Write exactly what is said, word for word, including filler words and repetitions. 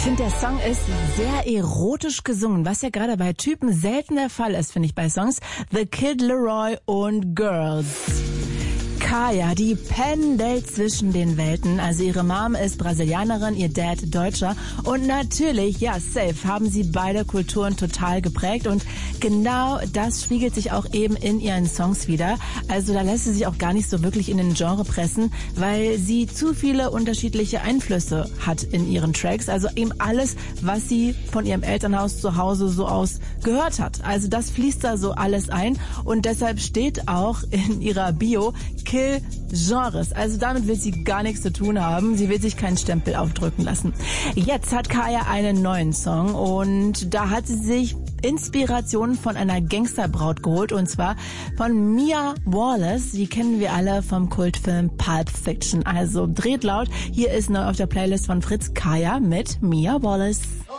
Ich finde, der Song ist sehr erotisch gesungen, was ja gerade bei Typen selten der Fall ist, finde ich, bei Songs. The Kid Laroi und Girls. Kaya, die pendelt zwischen den Welten. Also ihre Mom ist Brasilianerin, ihr Dad Deutscher. Und natürlich, ja, safe, haben sie beide Kulturen total geprägt. Und genau das spiegelt sich auch eben in ihren Songs wieder. Also da lässt sie sich auch gar nicht so wirklich in den Genre pressen, weil sie zu viele unterschiedliche Einflüsse hat in ihren Tracks. Also eben alles, was sie von ihrem Elternhaus zu Hause so aus gehört hat. Also das fließt da so alles ein. Und deshalb steht auch in ihrer Bio Kill Genres. Also damit will sie gar nichts zu tun haben. Sie will sich keinen Stempel aufdrücken lassen. Jetzt hat Kaya einen neuen Song und da hat sie sich Inspirationen von einer Gangsterbraut geholt und zwar von Mia Wallace. Die kennen wir alle vom Kultfilm Pulp Fiction. Also dreht laut. Hier ist neu auf der Playlist von Fritz Kaya mit Mia Wallace.